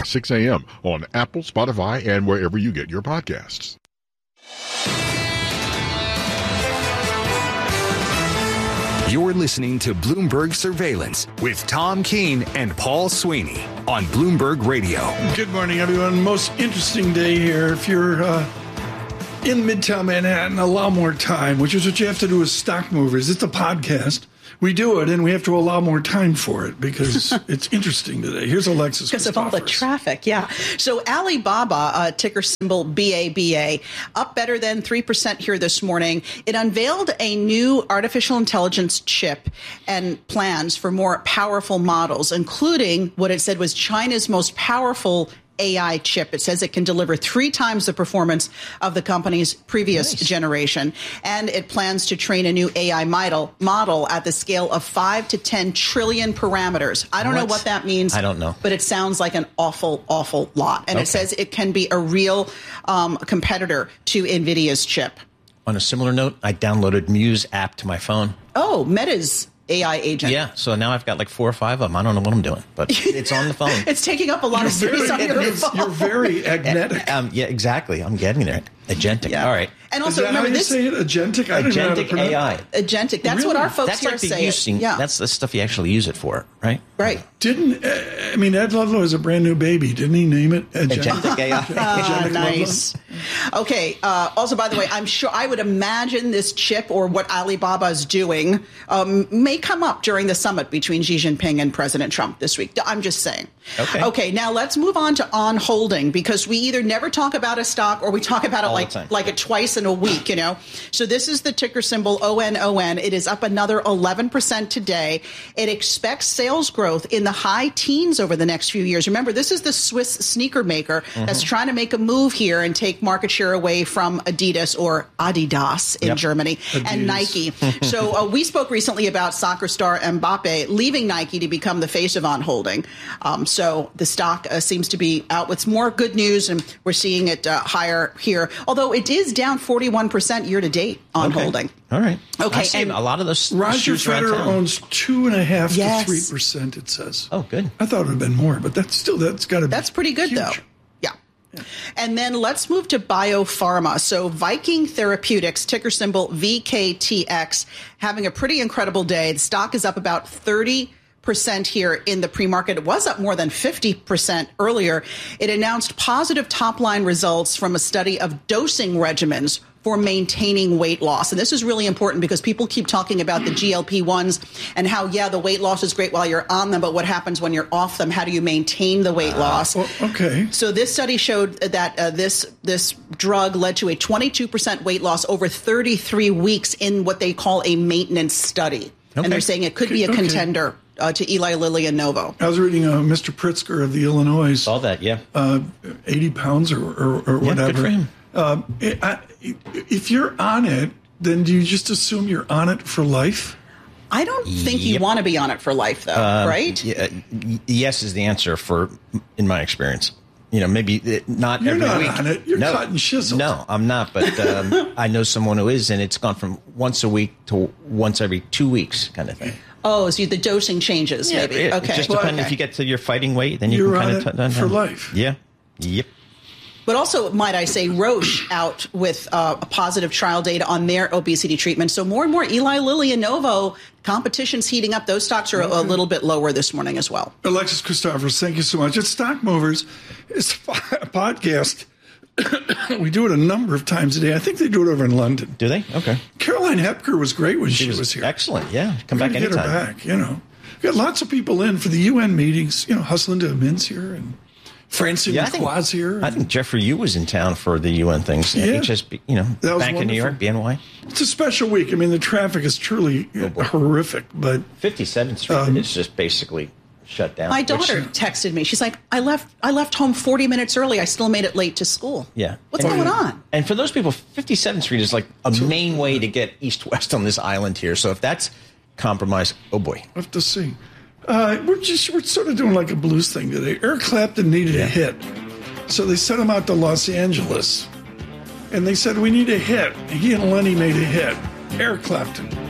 6 a.m. on Apple, Spotify, and wherever you get your podcasts. You're listening to Bloomberg Surveillance with Tom Keene and Paul Sweeney on Bloomberg Radio. Good morning, everyone. Most interesting day here. If you're in Midtown Manhattan, allow more time, which is what you have to do with Stock Movers. It's a podcast. We do it, and we have to allow more time for it because it's interesting today. Here's Alexis. Because of all the traffic, yeah. So Alibaba, ticker symbol BABA, up better than 3% here this morning. It unveiled a new artificial intelligence chip and plans for more powerful models, including what it said was China's most powerful AI chip. It says it can deliver 3 times the performance of the company's previous generation. And it plans to train a new AI model at the scale of 5 to 10 trillion parameters. I don't know what that means. I don't know. But it sounds like an awful, awful lot. And it says it can be a real competitor to NVIDIA's chip. On a similar note, I downloaded Muse app to my phone. Oh, Meta's AI agent. Yeah, so now I've got like 4 or 5 of them. I don't know what I'm doing, but it's on the phone. It's taking up a lot of space on your phone. You're very agnetic. Yeah, exactly. I'm getting there. Agentic. Yeah. All right. And also, is that remember how you this? say it? Agentic? I didn't know how to Agentic pronounce AI. Agentic. That's Really? what our folks That's here like the say. using. Yeah. That's the stuff you actually use it for, right? Right. Ed Ludlow is a brand new baby. Didn't he name it? Agentic AI. Agentic Nice. Okay. Also, by the way, I'm sure I would imagine this chip or what Alibaba is doing may come up during the summit between Xi Jinping and President Trump this week. I'm just saying. Okay. Now let's move on to On Holding, because we either never talk about a stock or we talk about it like it twice in a week, you know. So this is the ticker symbol ONON. It is up another 11% today. It expects sales growth in the high teens over the next few years. Remember, this is the Swiss sneaker maker that's trying to make a move here and take market share away from Adidas or Adidas in Germany and Nike. So we spoke recently about soccer star Mbappe leaving Nike to become the face of On Holding. So the stock seems to be out with more good news, and we're seeing it higher here, although it is down 41% year to date on Holding. All right. Okay. And a lot of those. Roger Federer owns 2.5 to 3%, it says. Oh, good. I thought it would have been more, but that's got to be. That's pretty good, huge. though. Yeah. And then let's move to biopharma. So Viking Therapeutics, ticker symbol VKTX, having a pretty incredible day. The stock is up about 30% here in the pre-market. It was up more than 50% earlier. It announced positive top-line results from a study of dosing regimens for maintaining weight loss. And this is really important because people keep talking about the GLP-1s and how, the weight loss is great while you're on them, but what happens when you're off them? How do you maintain the weight loss? Okay. So this study showed that this drug led to a 22% weight loss over 33 weeks in what they call a maintenance study. And they're saying it could be a contender to Eli Lilly and Novo. I was reading Mr. Pritzker of the Illinois. Saw that, 80 pounds or whatever. Good for him. If you're on it, then do you just assume you're on it for life? I don't think you want to be on it for life, though, right? Yes is the answer in my experience. You know, maybe not You're every not week. on it. You're cut and chiseled. No, I'm not. But I know someone who is, and it's gone from once a week to once every 2 weeks kind of thing. Oh, so the dosing changes, maybe. Okay. Just depending if you get to your fighting weight, then you can kind of for life. Yeah. Yep. But also, might I say, Roche out with a positive trial data on their obesity treatment. So more and more Eli Lilly and Novo, competition's heating up. Those stocks are a little bit lower this morning as well. Alexis Christophers, thank you so much. It's Stock Movers. It's a podcast. We do it a number of times a day. I think they do it over in London. Do they? Okay. Caroline Hepker was great when she was here. Excellent. Yeah. Come back anytime. Get her back, you know. We got lots of people in for the UN meetings. You know, Huslinda Min's here and Francine McQuad's here. I think Jeffrey Yu was in town for the UN things. HSB, Bank of New York, BNY. It's a special week. I mean, the traffic is truly horrific. But 57th Street is just basically shut down. My daughter texted me. She's like, I left home 40 minutes early. I still made it late to school. Yeah. What's going on? And for those people, 57th Street is like a main way to get east-west on this island here. So if that's compromised, oh boy. We'll have to see. We're sort of doing like a blues thing today. Eric Clapton needed a hit. So they sent him out to Los Angeles. And they said, we need a hit. He and Lenny made a hit. Eric Clapton.